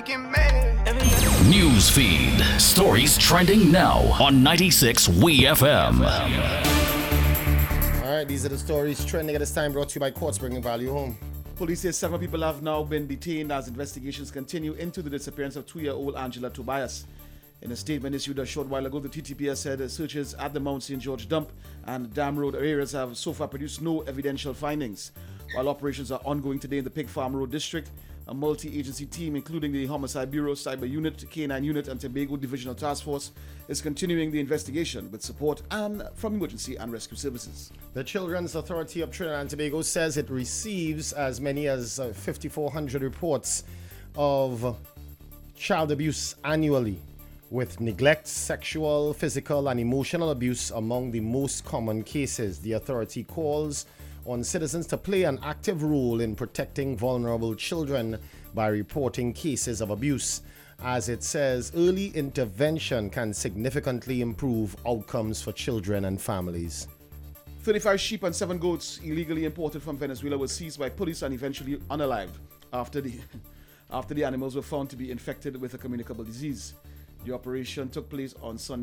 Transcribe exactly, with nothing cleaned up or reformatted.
thinking mad. News feed. Stories trending now on ninety-six W E F M. All right, these are the stories trending at this time, brought to you by Courts Bringing Value Home. Police say several people have now been detained as investigations continue into the disappearance of two-year-old Angela Tobias. In a statement issued a short while ago, the T T P S said searches at the Mount Saint George dump and Dam Road areas have so far produced no evidential findings. While operations are ongoing today in the Pig Farm Road district, a multi-agency team, including the Homicide Bureau, Cyber Unit, K nine Unit, and Tobago Divisional Task Force, is continuing the investigation with support and from emergency and rescue services. The Children's Authority of Trinidad and Tobago says it receives as many as uh, five thousand four hundred reports of child abuse annually, with neglect, sexual, physical, and emotional abuse among the most common cases. The authority calls on citizens to play an active role in protecting vulnerable children by reporting cases of abuse. As it says, early intervention can significantly improve outcomes for children and families. thirty-five sheep and seven goats illegally imported from Venezuela were seized by police and eventually unalived after the, after the animals were found to be infected with a communicable disease. The operation took place on Sunday.